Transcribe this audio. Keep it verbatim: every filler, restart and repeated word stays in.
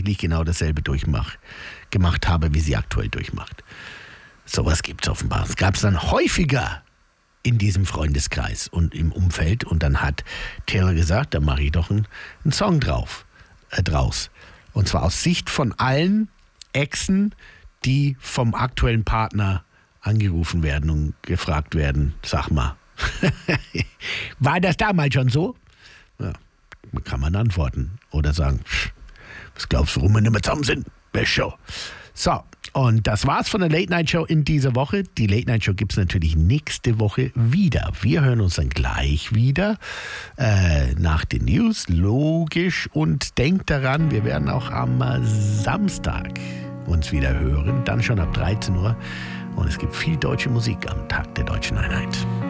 tatsächlich genau dasselbe durchmach, gemacht habe, wie sie aktuell durchmacht. Sowas gibt es offenbar. Es gab es dann häufiger in diesem Freundeskreis und im Umfeld. Und dann hat Taylor gesagt, da mache ich doch einen, einen Song drauf, äh, draus. Und zwar aus Sicht von allen Exen, die vom aktuellen Partner angerufen werden und gefragt werden, sag mal, war das damals schon so? Ja, kann man antworten oder sagen, was glaubst du, warum wir nicht mehr zusammen sind? Best Show. So, und das war's von der Late Night Show in dieser Woche. Die Late Night Show gibt's natürlich nächste Woche wieder. Wir hören uns dann gleich wieder äh, nach den News, logisch. Und denkt daran, wir werden auch am Samstag uns wieder hören, dann schon ab dreizehn Uhr. Und es gibt viel deutsche Musik am Tag der Deutschen Einheit.